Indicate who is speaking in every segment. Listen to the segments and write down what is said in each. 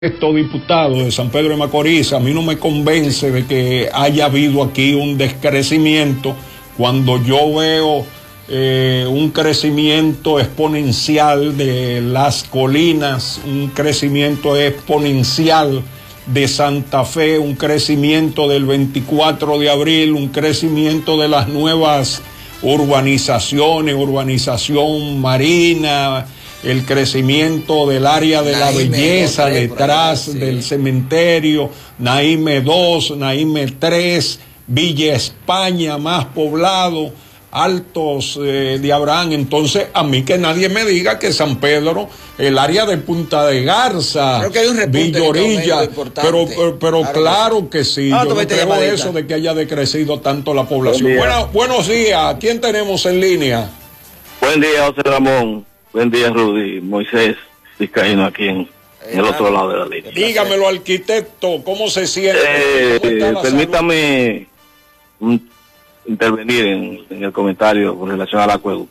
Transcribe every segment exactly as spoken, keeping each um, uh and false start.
Speaker 1: Estos diputados de San Pedro de Macorís, a mí no me convence de que haya habido aquí un descrecimiento cuando yo veo eh, un crecimiento exponencial de las colinas, un crecimiento exponencial de Santa Fe, un crecimiento del veinticuatro de abril, un crecimiento de las nuevas urbanizaciones, urbanización marina, el crecimiento del área de Naime, la belleza tres, detrás ahí, sí. del cementerio, Naime dos, Naime tres, Villa España más poblado, Altos eh, de Abraham. Entonces, a mí que nadie me diga que San Pedro, el área de Punta de Garza, Villa Orilla, pero, pero, pero claro, claro que sí, ah, yo no creo eso de que haya decrecido tanto la población. Buen Buena, buenos días, ¿quién tenemos en línea?
Speaker 2: Buen día, José Ramón. Buen día, Rudy. Moisés Vizcaíno aquí en, en el otro lado de la línea.
Speaker 1: Dígamelo, arquitecto, ¿cómo se siente?
Speaker 2: Eh, permítame un, intervenir en, en el comentario con relación al acueducto.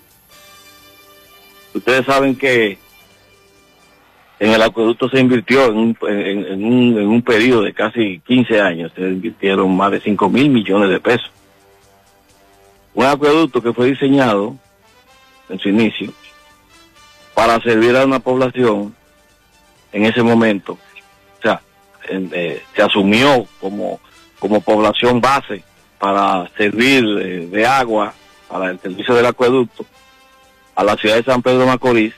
Speaker 2: Ustedes saben que en el acueducto se invirtió en un, en, en un, en un periodo de casi quince años, se invirtieron más de cinco mil millones de pesos. Un acueducto que fue diseñado en su inicio para servir a una población en ese momento. O sea, en, eh, se asumió como, como población base para servir eh, de agua para el servicio del acueducto a la ciudad de San Pedro de Macorís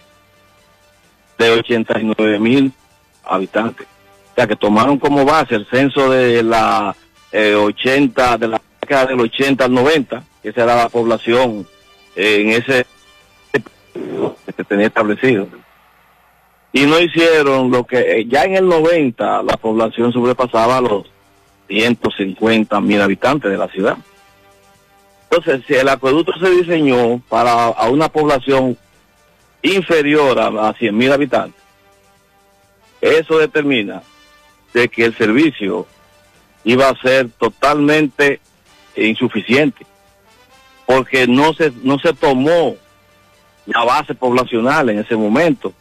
Speaker 2: de ochenta y nueve mil habitantes. O sea, que tomaron como base el censo de la eh, ochenta, de la década del ochenta al noventa, que esa era la población eh, en ese que se tenía establecido, y no hicieron lo que ya en el noventa la población sobrepasaba los ciento cincuenta mil habitantes de la ciudad. Entonces, si el acueducto se diseñó para a una población inferior a, a cien mil habitantes, eso determina de que el servicio iba a ser totalmente insuficiente, porque no se no se tomó la base poblacional en ese momento.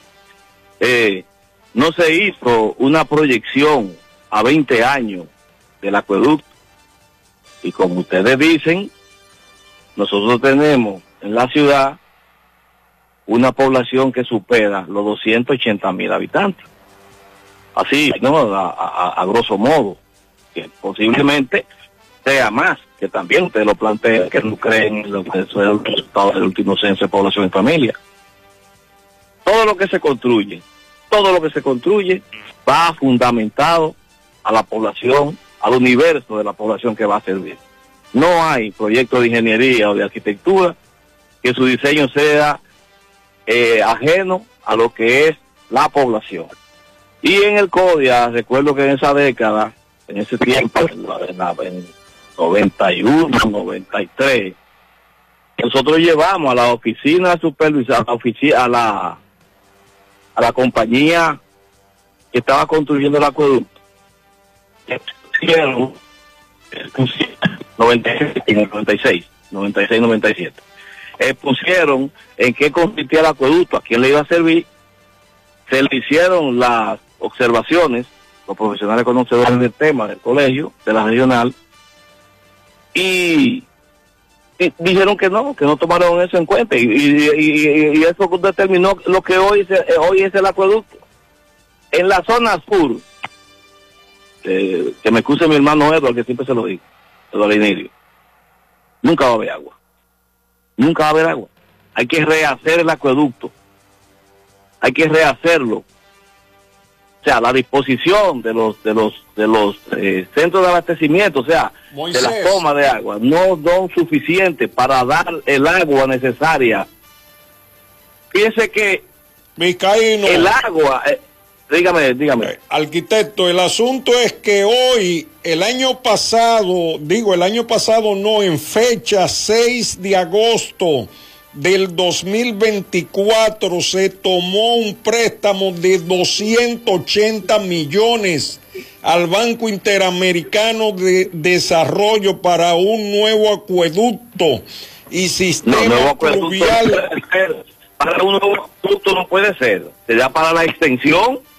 Speaker 2: Eh, no se hizo una proyección a veinte años del acueducto. Y como ustedes dicen, nosotros tenemos en la ciudad una población que supera los doscientos ochenta mil habitantes. Así, ¿no? A, a, a grosso modo, que posiblemente sea más, que también ustedes lo plantean, que no creen en lo que es el resultado del último censo de población y familia. Todo lo que se construye, todo lo que se construye va fundamentado a la población, al universo de la población que va a servir. No hay proyecto de ingeniería o de arquitectura que su diseño sea eh, ajeno a lo que es la población. Y en el CODIA, recuerdo que en esa década, en ese tiempo, en la, en la, en noventa y uno, noventa y tres, nosotros llevamos a la oficina supervisada, a la oficina, a la a la compañía que estaba construyendo el acueducto, que pusieron noventa y seis, noventa y seis, noventa y siete, expusieron en qué consistía el acueducto, a quién le iba a servir, se le hicieron las observaciones, los profesionales conocedores del tema del colegio, de la regional, Y, y dijeron que no, que no tomaron eso en cuenta, y, y, y, y eso determinó lo que hoy, se, hoy es el acueducto. En la zona sur, eh, que me excuse mi hermano Edward, que siempre se lo digo, Eduardo Inirio, nunca va a haber agua, nunca va a haber agua. Hay que rehacer el acueducto, hay que rehacerlo. O sea, la disposición de los de los de los eh, centros de abastecimiento, o sea, Moisés, de la toma de agua, no son suficientes para dar el agua necesaria. Fíjese que
Speaker 1: Vizcaíno,
Speaker 2: el agua, eh, dígame, dígame.
Speaker 1: Eh, arquitecto, el asunto es que hoy, el año pasado, digo, el año pasado no, en fecha seis de agosto del dos mil veinticuatro se tomó un préstamo de doscientos ochenta millones al Banco Interamericano de Desarrollo para un nuevo acueducto y sistema no, nuevo acueducto
Speaker 2: pluvial. Para un nuevo acueducto no puede ser, sería para la extensión